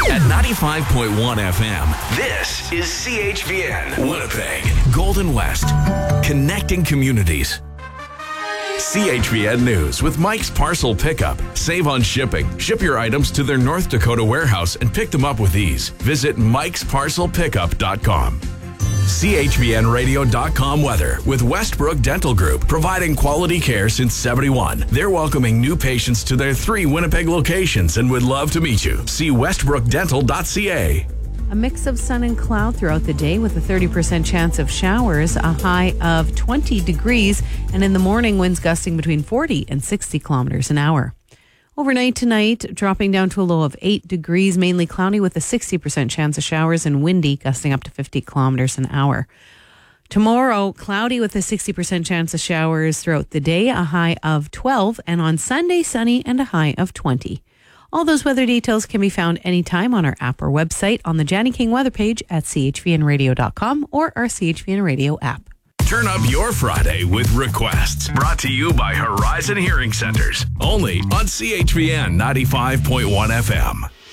At 95.1 FM, this is CHVN, Winnipeg, Golden West, connecting communities. CHVN News with Mike's Parcel Pickup. Save on shipping. Ship your items to their North Dakota warehouse and pick them up with ease. Visit mikesparcelpickup.com. CHVNradio.com weather with Westbrook Dental Group, providing quality care since 71. They're welcoming new patients to their 3 Winnipeg locations and would love to meet you. See westbrookdental.ca. A mix of sun and cloud throughout the day with a 30% chance of showers, a high of 20 degrees, and in the morning, winds gusting between 40 and 60 kilometers an hour. Overnight tonight, dropping down to a low of 8 degrees, mainly cloudy with a 60% chance of showers and windy, gusting up to 50 kilometers an hour. Tomorrow, cloudy with a 60% chance of showers throughout the day, a high of 12, and on Sunday, sunny and a high of 20. All those weather details can be found anytime on our app or website on the Janny King weather page at chvnradio.com or our CHVN Radio app. Turn up your Friday with requests. Brought to you by Horizon Hearing Centers. Only on CHVN 95.1 FM.